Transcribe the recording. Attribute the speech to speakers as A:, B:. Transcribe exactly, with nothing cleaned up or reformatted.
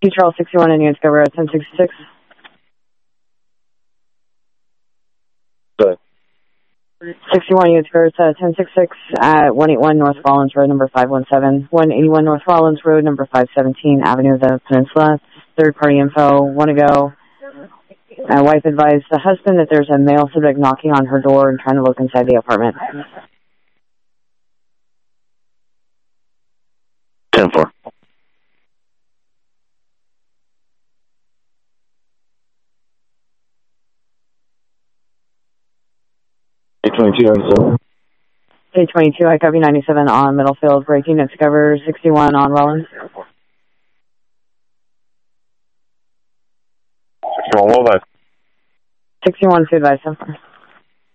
A: Charles sixty-one and units cover at ten sixty-six.
B: Good.
A: sixty-one units cover at ten sixty-six at one eighty-one North Rollins Road, number five one seven. one eighty-one North Rollins Road, number five seventeen, Avenue of the Peninsula. Third party info, want to go. My wife advised the husband that there's a male subject knocking on her door and trying to look inside the apartment.
B: ten four. eight twenty-two, ninety-seven.
A: eight twenty-two, I copy ninety-seven on Middlefield. Break units cover sixty-one on Rollins.
B: sixty-one, what was that?
A: sixty-one, food advice so far.